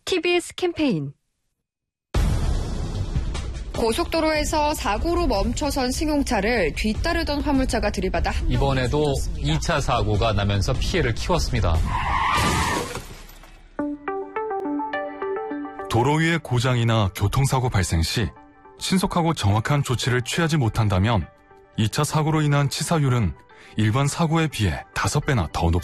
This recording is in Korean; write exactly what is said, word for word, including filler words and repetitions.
티비에스 캠페인. 고속도로에서 사고로 멈춰선 승용차를 뒤따르던 화물차가 들이받아 한 이번에도 이 차 사고가 나면서 피해를 키웠습니다. 도로 위의 고장이나 교통사고 발생 시 신속하고 정확한 조치를 취하지 못한다면 이 차 사고로 인한 치사율은 일반 사고에 비해 다섯 배나 더 높습니다.